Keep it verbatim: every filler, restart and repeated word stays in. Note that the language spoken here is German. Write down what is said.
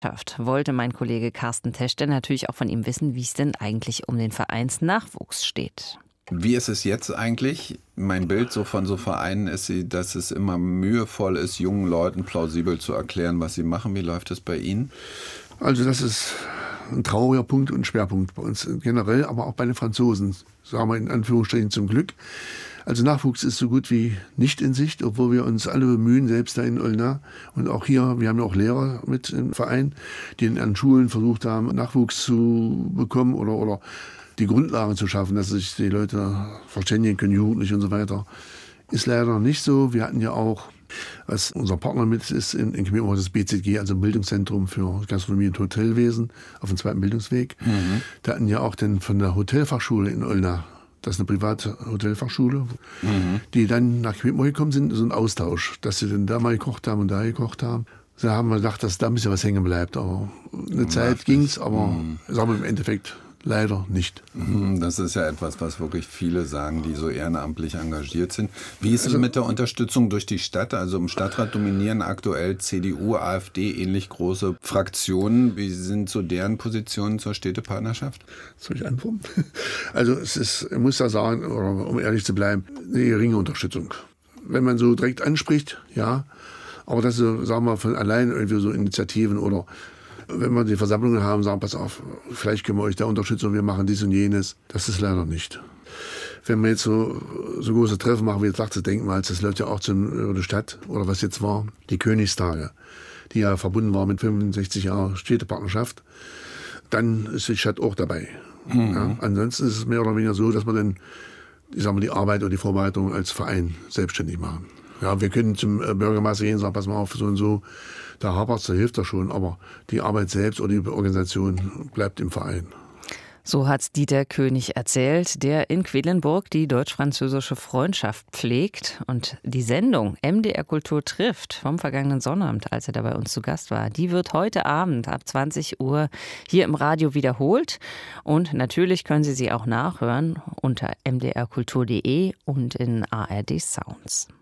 wollte mein Kollege Carsten Tesch natürlich auch von ihm wissen, wie es denn eigentlich um den Vereinsnachwuchs steht. Wie ist es jetzt eigentlich? Mein Bild so von so Vereinen ist, dass es immer mühevoll ist, jungen Leuten plausibel zu erklären, was sie machen. Wie läuft es bei Ihnen? Also das ist ein trauriger Punkt und Schwerpunkt bei uns generell, aber auch bei den Franzosen, sagen wir in Anführungsstrichen zum Glück. Also Nachwuchs ist so gut wie nicht in Sicht, obwohl wir uns alle bemühen, selbst da in Olna. Und auch hier, wir haben ja auch Lehrer mit im Verein, die an Schulen versucht haben, Nachwuchs zu bekommen oder, oder die Grundlagen zu schaffen, dass sich die Leute verständigen können, jugendlich und so weiter. Ist leider nicht so. Wir hatten ja auch, was unser Partner mit ist, in, in Quimper, das B Z G, also ein Bildungszentrum für Gastronomie und Hotelwesen auf dem zweiten Bildungsweg. Mhm. Da hatten ja auch den von der Hotelfachschule in Olna, das ist eine private Hotelfachschule, mhm. die dann nach Quimper gekommen sind, so ein Austausch, dass sie dann da mal gekocht haben und da gekocht haben. Da haben wir gedacht, dass da ein bisschen was hängen bleibt. Aber eine Zeit ging es, aber mhm. sagen wir im Endeffekt leider nicht. Das ist ja etwas, was wirklich viele sagen, die so ehrenamtlich engagiert sind. Wie ist es also mit der Unterstützung durch die Stadt? Also im Stadtrat dominieren aktuell C D U, AfD, ähnlich große Fraktionen. Wie sind so deren Positionen zur Städtepartnerschaft? Soll ich antworten? Also es ist, ich muss da sagen, oder um ehrlich zu bleiben, eine geringe Unterstützung. Wenn man so direkt anspricht, ja, aber das so, sagen wir, von allein irgendwie so Initiativen oder wenn wir die Versammlungen haben, sagen, pass auf, vielleicht können wir euch da unterstützen, wir machen dies und jenes. Das ist leider nicht. Wenn wir jetzt so, so große Treffen machen wie das Lachze-Denkmals, das läuft ja auch zum, über die Stadt, oder was jetzt war, die Königstage, die ja verbunden war mit fünfundsechzig Jahren Städtepartnerschaft, dann ist die Stadt auch dabei. Mhm. Ja, ansonsten ist es mehr oder weniger so, dass wir dann, ich sag mal, die Arbeit oder die Vorbereitung als Verein selbstständig machen. Ja, wir können zum Bürgermeister gehen und sagen, pass mal auf, so und so, da hapert's, da hilft er schon, aber die Arbeit selbst oder die Organisation bleibt im Verein. So hat's Dieter König erzählt, der in Quedlinburg die deutsch-französische Freundschaft pflegt. Und die Sendung M D R Kultur trifft vom vergangenen Sonnabend, als er da bei uns zu Gast war, die wird heute Abend ab zwanzig Uhr hier im Radio wiederholt. Und natürlich können Sie sie auch nachhören unter m d r kultur punkt d e und in A R D Sounds.